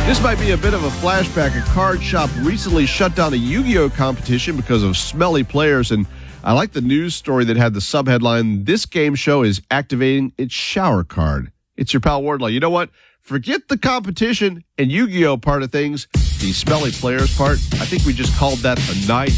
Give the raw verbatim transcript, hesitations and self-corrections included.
This might be a bit of a flashback. A card shop recently shut down a Yu-Gi-Oh competition because of smelly players, and I like the news story that had the subheadline, "This game show is activating its shower card." It's your pal Wardlaw. You know what? Forget the competition and Yu-Gi-Oh part of things. The smelly players part, I think we just called that a night